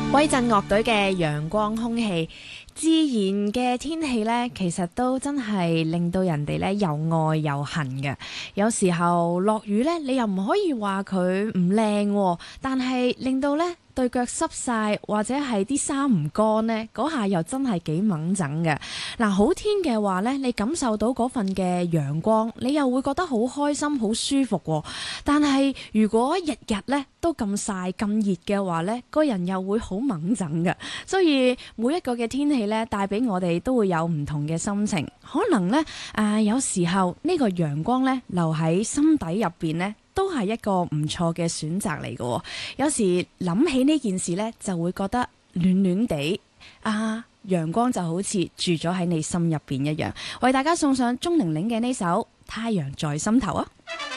威震樂隊嘅陽光空氣，自然嘅天氣呢，其實都真係令到人哋呢又愛又恨嘅。有時候落雨呢，你又唔可以話佢唔靚喎，但係令到呢對腳濕晒或者係啲衫唔乾呢，嗰下又真係幾掹整嘅。嗱，好天嘅話呢，你感受到嗰份嘅陽光，你又會覺得好開心、好舒服喎。但係如果日日呢都咁曬咁熱嘅話呢，個人又會好掹整嘅。所以每一個嘅天氣呢，帶俾我哋都會有唔同嘅心情。可能呢，有時候呢個陽光呢，留喺心底入邊呢，都係一個唔錯嘅選擇嚟嘅。有時諗起呢件事呢，就會覺得暖暖地陽光就好似住咗喺你心入邊一樣。為大家送上鍾玲玲嘅呢首《太陽在心頭》啊！